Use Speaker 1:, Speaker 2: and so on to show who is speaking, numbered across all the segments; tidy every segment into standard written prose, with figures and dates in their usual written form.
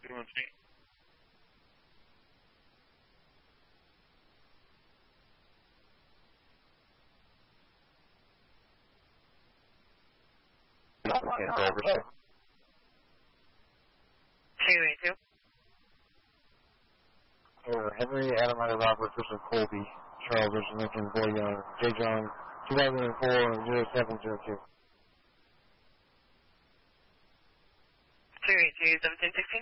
Speaker 1: 318.
Speaker 2: Over.
Speaker 3: 282.
Speaker 2: Over. Henry, Adam Ryder, Robert, Christian Colby, Charles, Richard Lincoln, Boy Young, J. John, 2004, 0702.
Speaker 3: 282, 1716.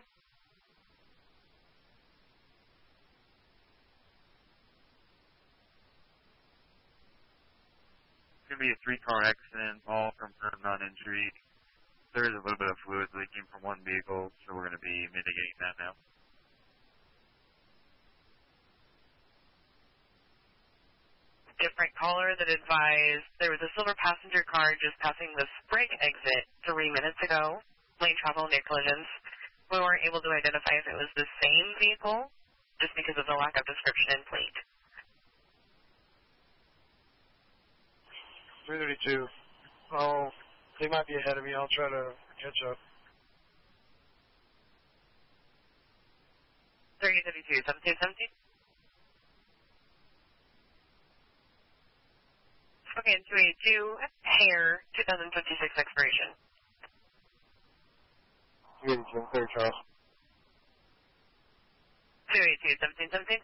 Speaker 1: It's going to be a 3-car accident, all confirmed non-injury. There is a little bit of fluid leaking from one vehicle, so we're going to be mitigating that now.
Speaker 3: Different caller that advised there was a silver passenger car just passing the Sprague exit 3 minutes ago. Lane travel near collisions. We weren't able to identify if it was the same vehicle, just because of the lack of description and plate.
Speaker 4: 332. Oh, they might be ahead of me. I'll try to catch up.
Speaker 3: 332, 1717. Okay, 282, Hare, 2056 expiration.
Speaker 2: 382, clear, Charles.
Speaker 3: 282, 1717.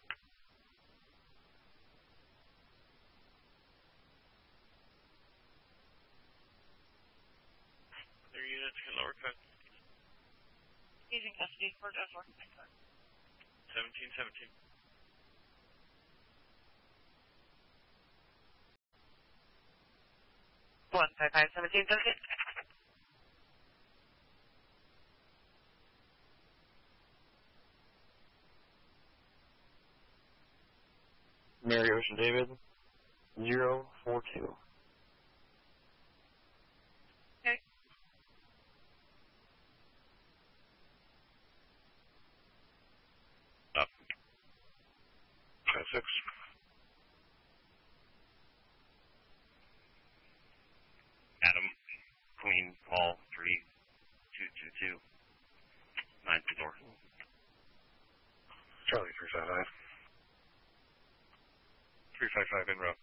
Speaker 1: Their units can lower cut.
Speaker 3: Using custody for
Speaker 1: 1717.
Speaker 3: 155, 1717.
Speaker 2: Mary Ocean David, 042.
Speaker 3: Okay.
Speaker 1: Up. 56. Adam, Queen, Paul, 3222. 9th door.
Speaker 4: Charlie 355.
Speaker 1: 355 in row.